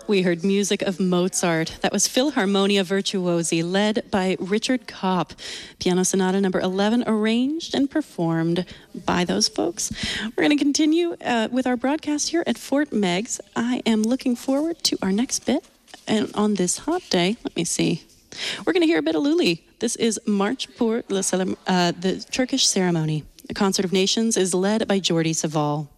We heard music of Mozart. That was Philharmonia Virtuosi, led by Richard Kopp. Piano Sonata number 11, arranged and performed by those folks. We're going to continue with our broadcast here at Fort Meigs. I am looking forward to our next bit. And on this hot day, let me see. We're going to hear a bit of Lully. This is March pour the Turkish Ceremony. The Concert of Nations is led by Jordi Savall.